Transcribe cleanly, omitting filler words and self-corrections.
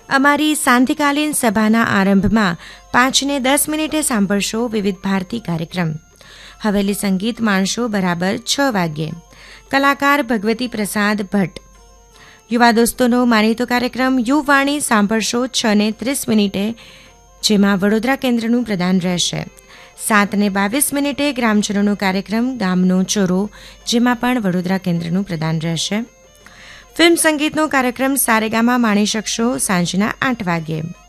અમારી સાંતિકાલીન સભાના આરંભમાં 5 ને 10 મિનિટે સાંભળશો વિવિધ ભારતી કાર્યક્રમ. હવેલી સંગીત માણશો બરાબર 6 વાગ્યે. કલાકાર ભગવતી પ્રસાદ ભટ્ટ. યુવા દોસ્તોનો માનીતો કાર્યક્રમ યુવાણી સાંભળશો 6 ને 30 મિનિટે, જેમાં વડોદરા કેન્દ્રનું પ્રદાન રહેશે. 7 ને 22 મિનિટે ગ્રામજનોનો કાર્યક્રમ ગામનો ચોરો, જેમાં પણ વડોદરા કેન્દ્રનું પ્રદાન રહેશે. ફિલ્મ સંગીતનો કાર્યક્રમ સારેગામાં માણી શકશો સાંજના 8 વાગ્યે.